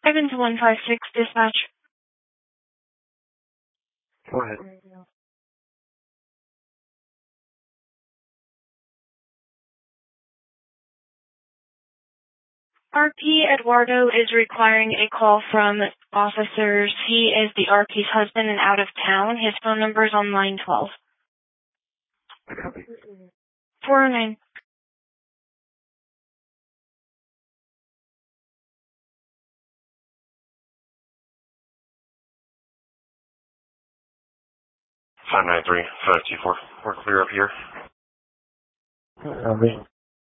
Evans 156 dispatch. Go ahead. RP Eduardo is requiring a call from officers. He is the RP's husband and out of town. His phone number is on line 12. Copy. 409. Five 593, 524. We're clear up here. Copy.